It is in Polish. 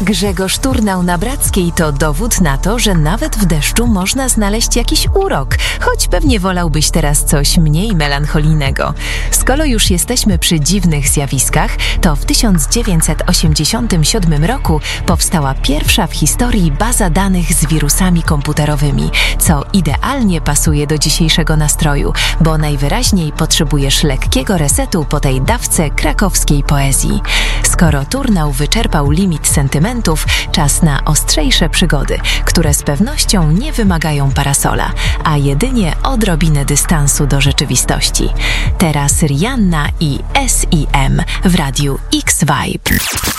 Grzegorz Turnał-Nabradzkiej to dowód na to, że nawet w deszczu można znaleźć jakiś urok, choć pewnie wolałbyś teraz coś mniej melancholijnego. Skoro już jesteśmy przy dziwnych zjawiskach, to w 1987 roku powstała pierwsza w historii baza danych z wirusami komputerowymi, co idealnie pasuje do dzisiejszego nastroju, bo najwyraźniej potrzebujesz lekkiego resetu po tej dawce krakowskiej poezji. Skoro Turnał wyczerpał limit sentymentów, czas na ostrzejsze przygody, które z pewnością nie wymagają parasola, a jedynie odrobinę dystansu do rzeczywistości. Teraz Rihanna i S.I.M. w radiu X-Vibe.